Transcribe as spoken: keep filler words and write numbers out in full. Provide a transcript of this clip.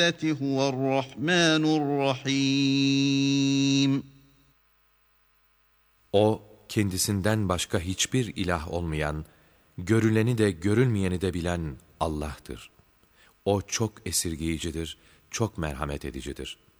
هُوَ الرَّحْمَنُ الرَّحِيمُ. O, kendisinden başka hiçbir ilah olmayan, görüleni de görülmeyeni de bilen Allah'tır. O çok esirgeyicidir, çok merhamet edicidir.